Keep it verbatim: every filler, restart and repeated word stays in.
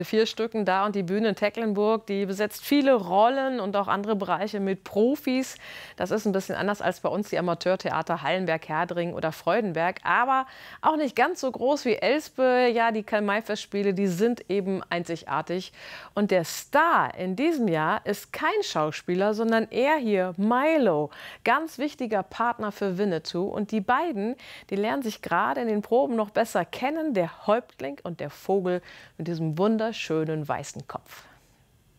Vier Stücken da und die Bühne in Tecklenburg, die besetzt viele Rollen und auch andere Bereiche mit Profis. Das ist ein bisschen anders als bei uns die Amateurtheater Hallenberg, Herdring oder Freudenberg, aber auch nicht ganz so groß wie Elspe. Ja, die Karl-May-Festspiele, die sind eben einzigartig. Und der Star in diesem Jahr ist kein Schauspieler, sondern er hier, Milo. Ganz wichtiger Partner für Winnetou. Und die beiden, die lernen sich gerade in den Proben noch besser kennen, der Häuptling und der Vogel mit diesem wunderschönen schönen weißen Kopf.